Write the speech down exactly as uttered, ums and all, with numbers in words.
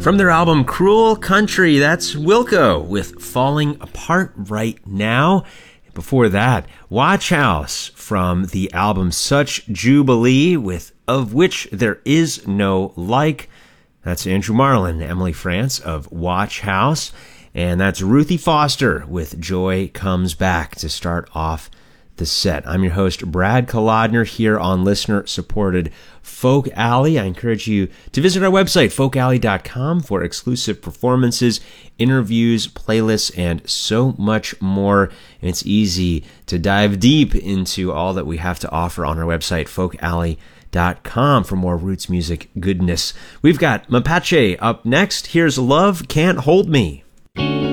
From their album Cruel Country, that's Wilco with Falling Apart Right Now. Before that, Watch House from the album Such Jubilee with Of Which There Is No Like. That's Andrew Marlin, Emily France of Watch House. And that's Ruthie Foster with Joy Comes Back to start off the set. I'm your host, Brad Kolodner, here on listener-supported Folk Alley. I encourage you to visit our website, folk alley dot com, for exclusive performances, interviews, playlists, and so much more. And it's easy to dive deep into all that we have to offer on our website, folk alley dot com, for more roots music goodness. We've got Mapache up next. Here's Love Can't Hold Me.